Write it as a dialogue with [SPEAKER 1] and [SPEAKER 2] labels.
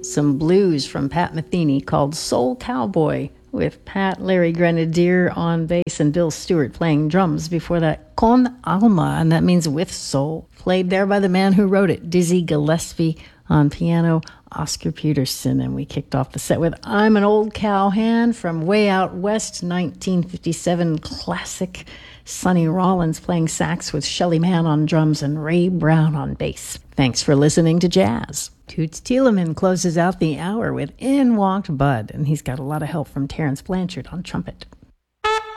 [SPEAKER 1] some blues from Pat Metheny called Soul Cowboy, with Pat Larry Grenadier on bass and Bill Stewart playing drums. Before that, Con Alma, and that means with soul, played there by the man who wrote it, Dizzy Gillespie on piano, Oscar Peterson. And we kicked off the set with I'm an Old Cowhand from Way Out West, 1957 classic. Sonny Rollins playing sax with Shelly Manne on drums and Ray Brown on bass. Thanks for listening to Jazz. Toots Thielemans closes out the hour with In Walked Bud, and he's got a lot of help from Terrence Blanchard on trumpet.